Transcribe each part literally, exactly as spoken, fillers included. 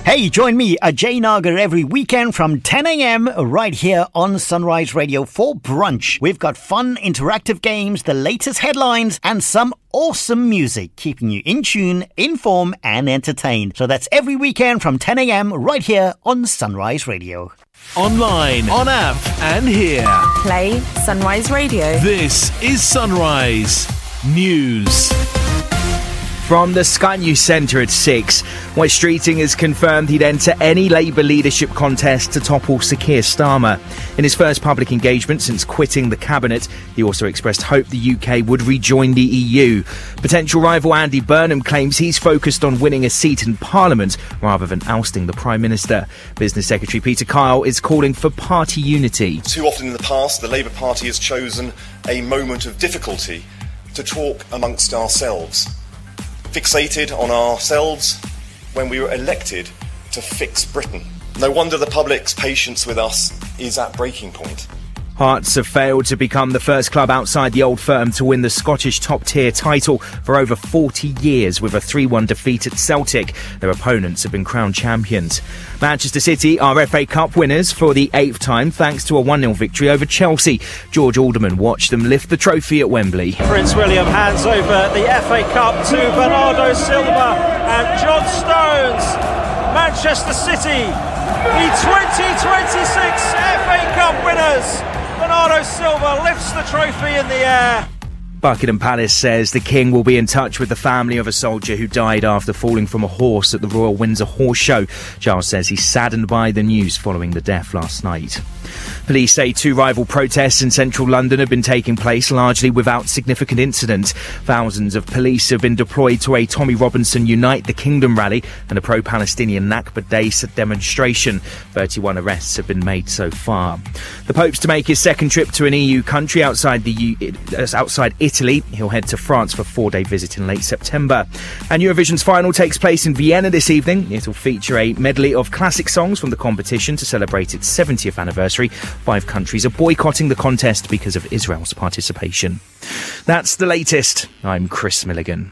Hey, join me, Ajay Nagar, every weekend from ten a.m. right here on Sunrise Radio for brunch. We've got fun, interactive games, the latest headlines, and some awesome music, keeping you in tune, informed, and entertained. So that's every weekend from ten a.m. right here on Sunrise Radio. Online, on app, and here. Play Sunrise Radio. This is Sunrise News. From the Sky News Centre at six, Wes Streeting has confirmed he'd enter any Labour leadership contest to topple Sir Keir Starmer. In his first public engagement since quitting the cabinet, he also expressed hope the U K would rejoin the E U. Potential rival Andy Burnham claims he's focused on winning a seat in Parliament rather than ousting the Prime Minister. Business Secretary Peter Kyle is calling for party unity. Too often in the past, the Labour Party has chosen a moment of difficulty to talk amongst ourselves. Fixated on ourselves when we were elected to fix Britain. No wonder the public's patience with us is at breaking point. Hearts have failed to become the first club outside the Old Firm to win the Scottish top-tier title for over forty years with a three one defeat at Celtic. Their opponents have been crowned champions. Manchester City are F A Cup winners for the eighth time thanks to a one nil victory over Chelsea. George Alderman watched them lift the trophy at Wembley. Prince William hands over the F A Cup to Bernardo Silva and John Stones. Manchester City, the twenty twenty-six F A Cup winners. Bernardo Silva lifts the trophy in the air. Buckingham Palace says the King will be in touch with the family of a soldier who died after falling from a horse at the Royal Windsor Horse Show. Charles says he's saddened by the news following the death last night. Police say two rival protests in central London have been taking place largely without significant incident. Thousands of police have been deployed to a Tommy Robinson Unite the Kingdom rally and a pro-Palestinian Nakba Day demonstration. thirty-one arrests have been made so far. The Pope's to make his second trip to an E U country outside the U- outside Italy. He'll head to France for a four-day visit in late September. And Eurovision's final takes place in Vienna this evening. It'll feature a medley of classic songs from the competition to celebrate its seventieth anniversary. Five countries are boycotting the contest because of Israel's participation. That's the latest. I'm Chris Milligan.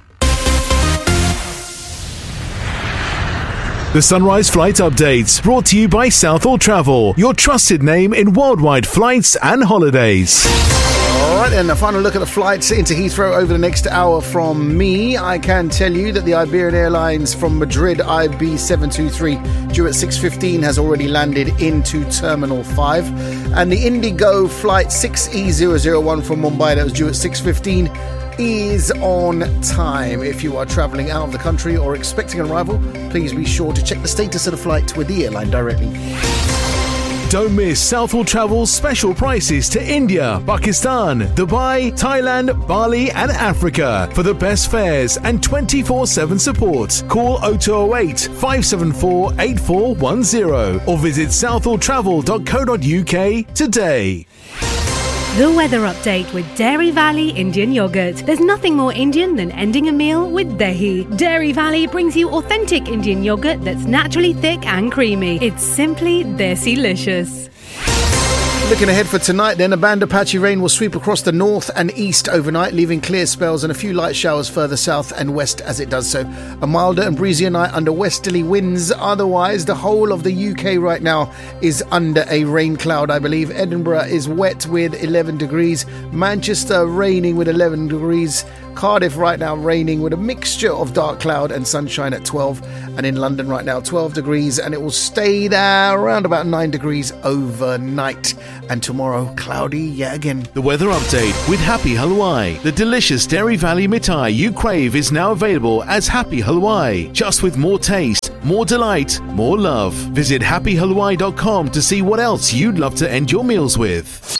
The Sunrise Flight Updates, brought to you by Southall Travel, your trusted name in worldwide flights and holidays. All right, and a final look at the flights into Heathrow over the next hour from me. I can tell you that the Iberian Airlines from Madrid I B seven two three due at six fifteen has already landed into Terminal five. And the Indigo flight six E zero zero one from Mumbai that was due at six fifteen is on time. If you are travelling out of the country or expecting an arrival, please be sure to check the status of the flight with the airline directly. Don't miss Southall Travel's special prices to India, Pakistan, Dubai, Thailand, Bali and Africa. For the best fares and twenty-four seven support, call oh two oh eight, five seven four, eight four one oh or visit southall travel dot co dot uk today. The weather update with Dairy Valley Indian Yogurt. There's nothing more Indian than ending a meal with dahi. Dairy Valley brings you authentic Indian yogurt that's naturally thick and creamy. It's simply desi-licious. Looking ahead for tonight then, a band of patchy rain will sweep across the north and east overnight, leaving clear spells and a few light showers further south and west as it does so. A milder and breezier night under westerly winds. Otherwise, the whole of the U K right now is under a rain cloud, I believe. Edinburgh is wet with eleven degrees. Manchester raining with eleven degrees. Cardiff right now raining with a mixture of dark cloud and sunshine at twelve. And in London right now, twelve degrees, and it will stay there around about nine degrees overnight. And tomorrow, cloudy yet again. The weather update with Happy Halwai. The delicious Dairy Valley Mithai you crave is now available as Happy Halwai. Just with more taste, more delight, more love. Visit happy halwai dot com to see what else you'd love to end your meals with.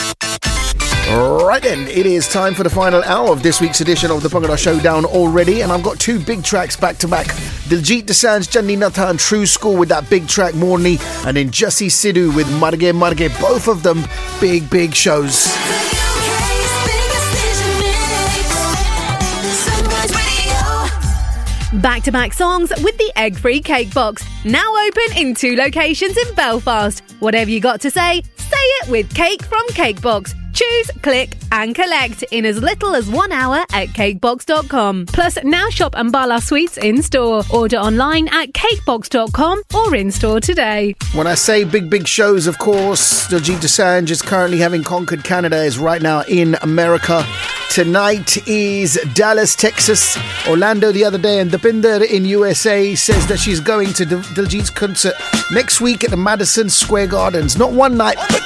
Right then, it is time for the final hour of this week's edition of the Bhangra Showdown already, and I've got two big tracks back to back. Diljit Dosanjh, Janni Natha and True School with that big track Morni, and then Jussie Sidhu with Marge Marge, both of them big, big shows. Back-to-back songs with the egg-free cake box. Now open in two locations in Belfast. Whatever you got to say, say it with Cake from Cake Box. Choose, click and collect in as little as one hour at cakebox dot com. Plus, now shop Ambala Sweets in store. Order online at cakebox dot com or in store today. When I say big, big shows, of course, Diljit Dosanjh is currently having conquered Canada, is right now in America. Tonight is Dallas, Texas, Orlando the other day, and Deepinder in U S A says that she's going to Diljit's concert next week at the Madison Square Gardens. Not one night, but